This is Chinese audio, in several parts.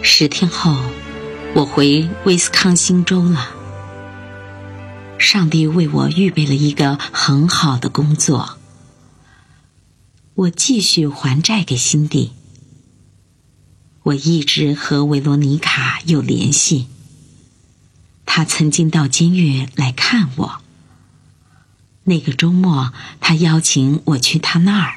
10天后，我回威斯康星州了。上帝为我预备了一个很好的工作。我继续还债给辛蒂。我一直和维罗妮卡有联系。她曾经到监狱来看我。那个周末，她邀请我去她那儿。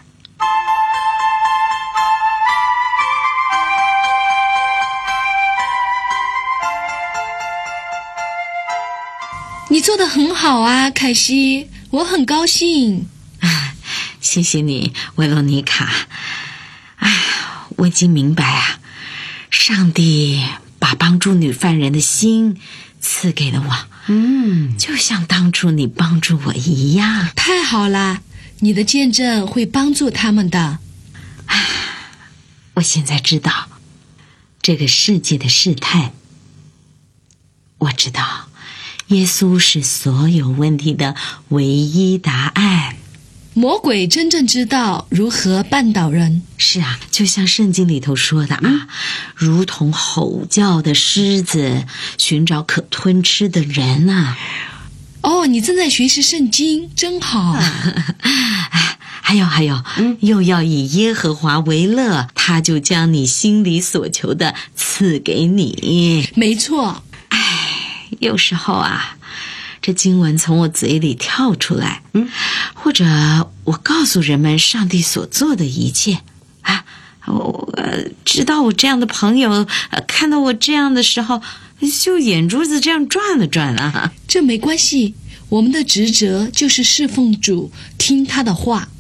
你做得很好啊，凯西，我很高兴。 谢谢你，维罗妮卡。我已经明白啊，上帝把帮助女犯人的心赐给了我，就像当初你帮助我一样。 太好了，你的见证会帮助他们的。 我现在知道这个世界的试探，我知道耶稣是所有问题的唯一答案。 魔鬼真正知道如何绊倒人。 是啊，就像圣经里头说的如同吼叫的狮子寻找可吞吃的人啊。 你正在学习圣经，真好。 还有，又要以耶和华为乐，他就将你心里所求的赐给你。 没错。 有时候这经文从我嘴里跳出来，或者我告诉人们上帝所做的一切我知道我这样的朋友看到我这样的时候，就眼珠子这样转了转这没关系，我们的职责就是侍奉主，听他的话。